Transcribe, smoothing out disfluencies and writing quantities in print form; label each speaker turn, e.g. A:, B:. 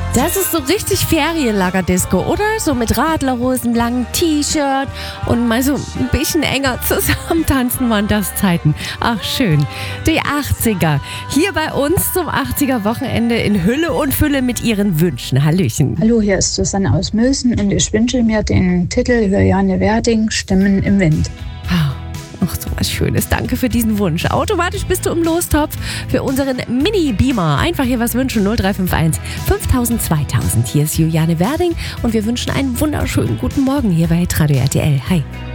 A: Das ist so richtig Ferienlagerdisco, oder? So mit Radlerhosen, langen T-Shirt und mal so ein bisschen enger zusammen tanzen waren das Zeiten. Ach schön. Die 80er. Hier bei uns zum 80er-Wochenende in Hülle und Fülle mit ihren Wünschen. Hallöchen.
B: Hallo, hier ist Susanne aus Mösen und ich wünsche mir den Titel Juliane Werding, Stimmen im Wind.
A: Ach, so was Schönes. Danke für diesen Wunsch. Automatisch bist du im Lostopf für unseren Mini-Beamer. Einfach hier was wünschen. 0351 5000 2000. Hier ist Juliane Werding und wir wünschen einen wunderschönen guten Morgen hier bei Radio RTL. Hi.